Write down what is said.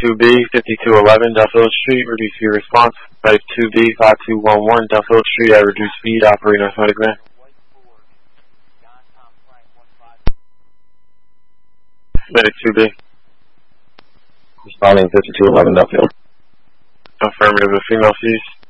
2B, 5211 Duffield Street, reduce your response. Medic 2B, 5211 Duffield Street at reduced speed, operating on medic van. Medic 2B. Responding 5211 Duffield. Affirmative, a female seized.